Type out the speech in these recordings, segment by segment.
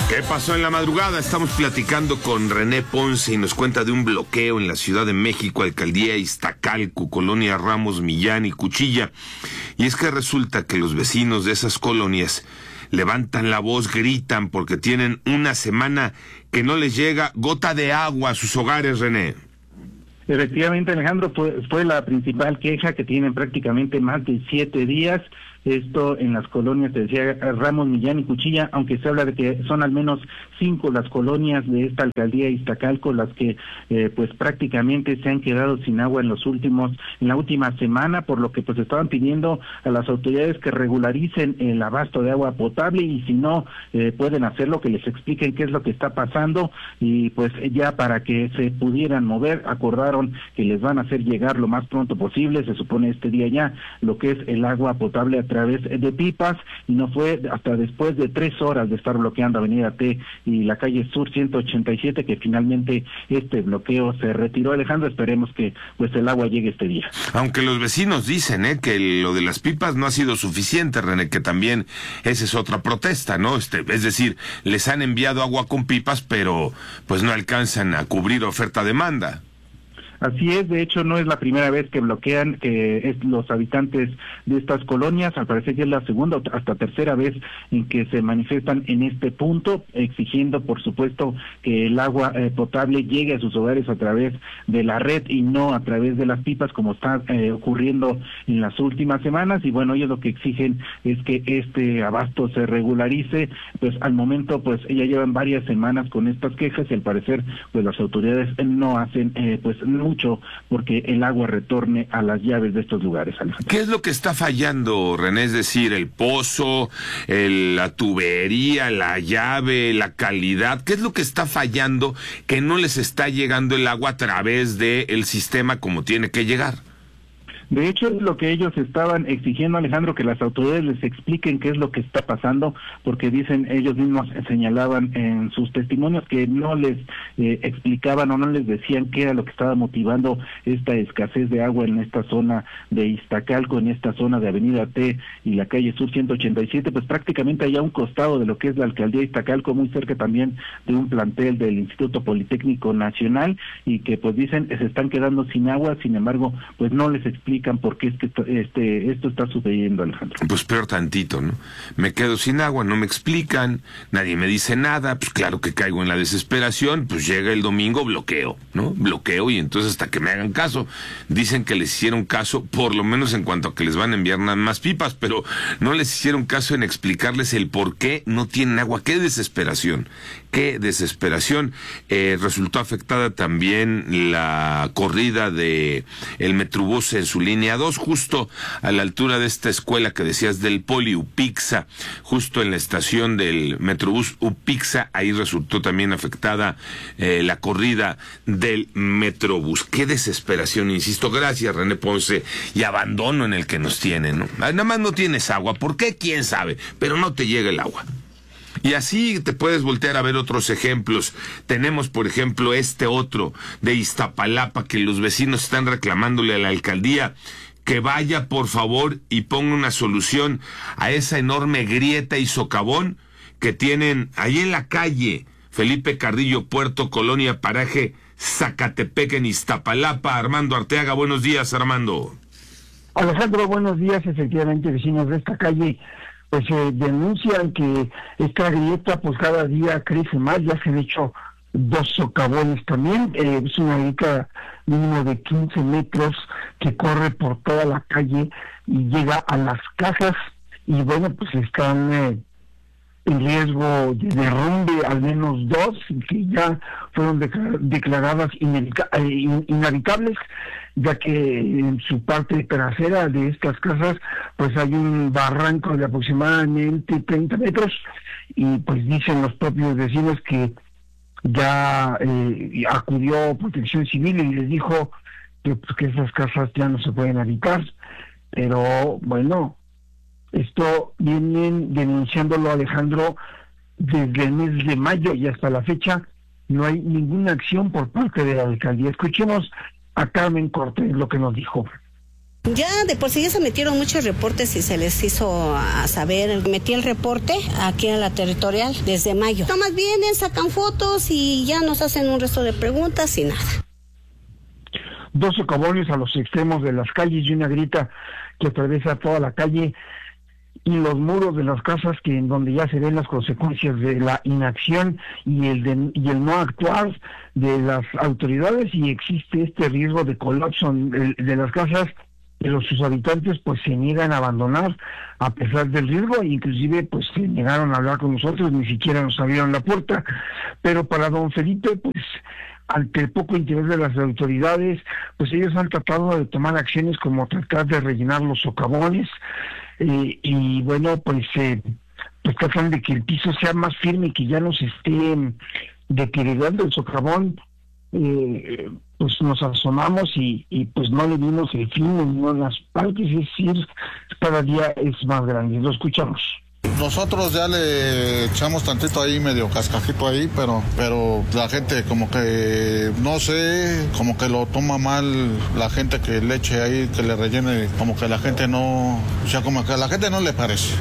¿Qué pasó en la madrugada? Estamos platicando con René Ponce y nos cuenta de un bloqueo en la Ciudad de México, Alcaldía Iztacalco, Colonia Ramos Millán y Cuchilla. Y es que resulta que los vecinos de esas colonias levantan la voz, gritan porque tienen una semana que no les llega gota de agua a sus hogares, René. Efectivamente, Alejandro, fue la principal queja que tienen prácticamente más de 7 días. Esto en las colonias, te decía, Ramos, Millán y Cuchilla, aunque se habla de que son al menos 5 las colonias de esta alcaldía Iztacalco las que pues prácticamente se han quedado sin agua en la última semana, por lo que pues estaban pidiendo a las autoridades que regularicen el abasto de agua potable y si no pueden hacerlo, que les expliquen qué es lo que está pasando y pues ya para que se pudieran mover, acordaron que les van a hacer llegar lo más pronto posible, se supone este día ya, lo que es el agua potable a través de pipas, y no fue hasta después de 3 horas de estar bloqueando Avenida T y la calle Sur 187 que finalmente este bloqueo se retiró. Alejandro, esperemos que pues el agua llegue este día. Aunque los vecinos dicen que lo de las pipas no ha sido suficiente, René, que también esa es otra protesta, ¿no? Es decir, les han enviado agua con pipas, pero pues no alcanzan a cubrir oferta-demanda. Así es, de hecho no es la primera vez que bloquean los habitantes de estas colonias, al parecer ya es la segunda o hasta tercera vez en que se manifiestan en este punto, exigiendo por supuesto que el agua potable llegue a sus hogares a través de la red y no a través de las pipas como está ocurriendo en las últimas semanas, y bueno, ellos lo que exigen es que este abasto se regularice, pues al momento pues ya llevan varias semanas con estas quejas y al parecer pues las autoridades no hacen pues mucho porque el agua retorne a las llaves de estos lugares, Alejandro. ¿Qué es lo que está fallando, René? Es decir, el pozo, la tubería, la llave, la calidad. ¿Qué es lo que está fallando que no les está llegando el agua a través del sistema como tiene que llegar? De hecho, es lo que ellos estaban exigiendo, Alejandro, que las autoridades les expliquen qué es lo que está pasando, porque dicen, ellos mismos señalaban en sus testimonios que no les explicaban o no les decían qué era lo que estaba motivando esta escasez de agua en esta zona de Iztacalco, en esta zona de Avenida T y la calle Sur 187, pues prácticamente allá a un costado de lo que es la alcaldía de Iztacalco, muy cerca también de un plantel del Instituto Politécnico Nacional, y que pues dicen se están quedando sin agua, sin embargo, pues no les explican por qué es que esto está sucediendo, Alejandro. Pues peor tantito, ¿no? Me quedo sin agua, no me explican, nadie me dice nada, pues claro que caigo en la desesperación, pues llega el domingo, bloqueo, ¿no? Bloqueo y entonces hasta que me hagan caso. Dicen que les hicieron caso, por lo menos en cuanto a que les van a enviar nada más pipas, pero no les hicieron caso en explicarles el por qué no tienen agua. ¡Qué desesperación! ¡Qué desesperación! Resultó afectada también la corrida de el Metrobús en su línea 2, justo a la altura de esta escuela que decías del Poli Upixa, justo en la estación del Metrobús Upixa, ahí resultó también afectada la corrida del Metrobús. Qué desesperación, insisto. Gracias, René Ponce, y abandono en el que nos tienen, ¿no? Nada más no tienes agua. ¿Por qué? ¿Quién sabe? Pero no te llega el agua. Y así te puedes voltear a ver otros ejemplos. Tenemos, por ejemplo, este otro de Iztapalapa, que los vecinos están reclamándole a la alcaldía que vaya, por favor, y ponga una solución a esa enorme grieta y socavón que tienen ahí en la calle Felipe Carrillo Puerto, Colonia Paraje Zacatepec, en Iztapalapa. Armando Arteaga, buenos días, Armando. Alejandro, buenos días. Efectivamente, vecinos de esta calle pues denuncian que esta grieta pues cada día crece más. Ya se han hecho 2 socavones también, es una grieta mínimo de 15 metros que corre por toda la calle y llega a las casas, y bueno, pues están en riesgo de derrumbe al menos 2 que ya fueron declaradas inhabitables, ya que en su parte trasera de estas casas pues hay un barranco de aproximadamente 30 metros, y pues dicen los propios vecinos que ya acudió Protección Civil y les dijo que esas casas ya no se pueden habitar, pero bueno, esto vienen denunciándolo, Alejandro, desde el mes de mayo, y hasta la fecha no hay ninguna acción por parte de la alcaldía. Escuchemos a Carmen Cortés lo que nos dijo. Ya de por sí ya se metieron muchos reportes y se les hizo a saber. Metí el reporte aquí en la territorial desde mayo. Nomás vienen, sacan fotos y ya nos hacen un resto de preguntas y nada. 2 socavones a los extremos de las calles y una grieta que atraviesa toda la calle y los muros de las casas, que en donde ya se ven las consecuencias de la inacción y el no actuar de las autoridades, y existe este riesgo de colapso de las casas, pero sus habitantes pues se niegan a abandonar a pesar del riesgo, e inclusive pues se negaron a hablar con nosotros, ni siquiera nos abrieron la puerta. Pero para don Felipe, pues ante el poco interés de las autoridades, pues ellos han tratado de tomar acciones como tratar de rellenar los socavones, y bueno, pues tratan de que el piso sea más firme y que ya no se esté deteriorando el socavón. Pues nos asomamos y pues no le vimos el fin en unas partes, es decir, cada día es más grande. Lo escuchamos. Nosotros ya le echamos tantito ahí, medio cascajito ahí, pero la gente como que, no sé, como que lo toma mal, la gente que le eche ahí, que le rellene, como que la gente no, o sea, como que a la gente no le parece.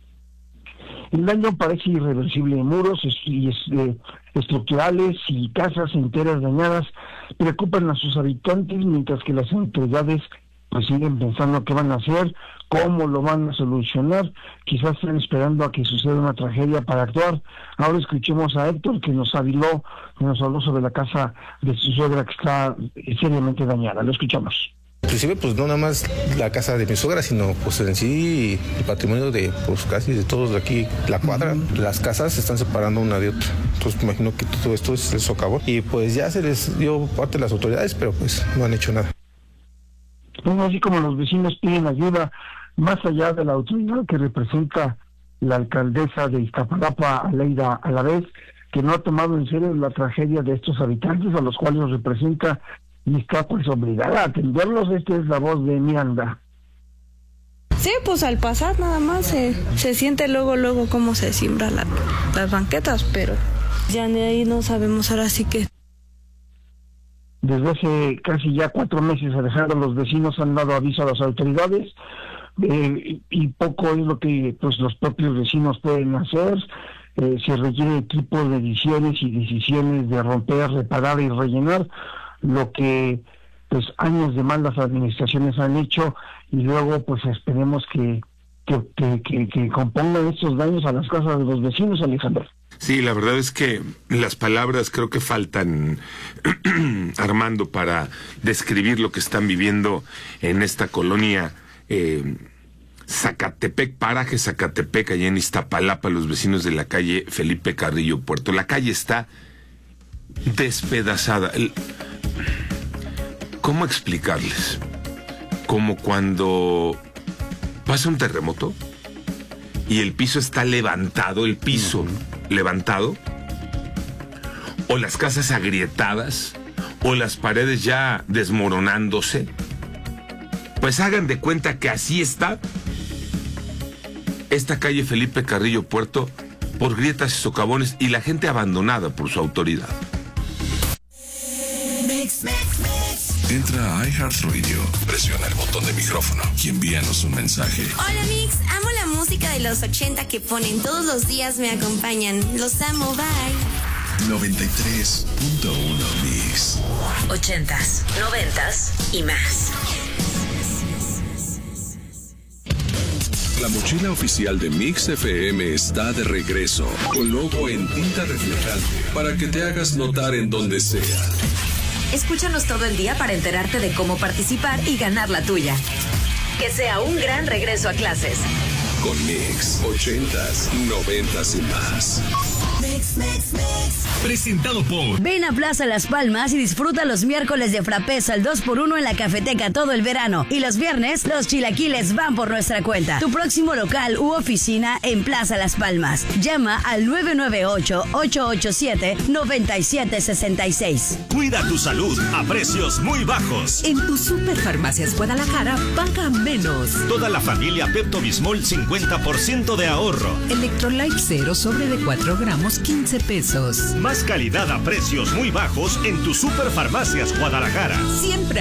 El daño parece irreversible. Muros estructurales y casas enteras dañadas preocupan a sus habitantes, mientras que las autoridades pues siguen pensando qué van a hacer, cómo lo van a solucionar. Quizás están esperando a que suceda una tragedia para actuar. Ahora escuchemos a Héctor, que nos habló sobre la casa de su suegra, que está seriamente dañada. Lo escuchamos. Inclusive pues no nada más la casa de mi suegra, sino pues en sí el patrimonio de pues casi de todos de aquí, la cuadra. Las casas se están separando una de otra, entonces me imagino que todo esto es el socavón y pues ya se les dio parte de las autoridades, pero pues no han hecho nada. Bueno, así como los vecinos piden ayuda, más allá de la autoridad que representa la alcaldesa de Iztapalapa, Aleida Alavés, que no ha tomado en serio la tragedia de estos habitantes a los cuales los representa y está pues obligada a atenderlos. Esta es la voz de Miranda. Sí, pues al pasar nada más se siente luego cómo se siembran las banquetas, pero ya de ahí no sabemos ahora sí que. Desde hace casi ya 4 meses, Alejandro, los vecinos han dado aviso a las autoridades, y poco es lo que pues los propios vecinos pueden hacer. Se requiere equipo de ediciones y decisiones de romper, reparar y rellenar, lo que pues años de malas administraciones han hecho, y luego pues esperemos que compongan estos daños a las casas de los vecinos, Alejandro. Sí, la verdad es que las palabras creo que faltan, Armando, para describir lo que están viviendo en esta colonia Zacatepec, paraje Zacatepec, allá en Iztapalapa, los vecinos de la calle Felipe Carrillo Puerto. La calle está despedazada. ¿Cómo explicarles? Como cuando pasa un terremoto y el piso está levantado, levantado, o las casas agrietadas, o las paredes ya desmoronándose. Pues hagan de cuenta que así está esta calle Felipe Carrillo Puerto, por grietas y socavones, y la gente abandonada por su autoridad. Entra a iHeartRadio, presiona el botón de micrófono y envíanos un mensaje. Hola Mix, amo la música de los 80 que ponen todos los días, me acompañan. Los amo, bye. 93.1 Mix. 80s, 90s y más. La mochila oficial de Mix FM está de regreso, con logo en tinta reflejante, para que te hagas notar en donde sea. Escúchanos todo el día para enterarte de cómo participar y ganar la tuya. Que sea un gran regreso a clases. Con Mix, 80s, 90s y más. Presentado por... Ven a Plaza Las Palmas y disfruta los miércoles de frappés al 2x1 en la cafeteca todo el verano. Y los viernes, los chilaquiles van por nuestra cuenta. Tu próximo local u oficina en Plaza Las Palmas. Llama al 998-887-9766. Cuida tu salud a precios muy bajos. En tu Superfarmacias Guadalajara, paga menos. Toda la familia Pepto-Bismol, 50% de ahorro. Electrolyte 0 sobre de 4 gramos, 15 pesos. Más calidad a precios muy bajos en tu Superfarmacias Guadalajara. Siempre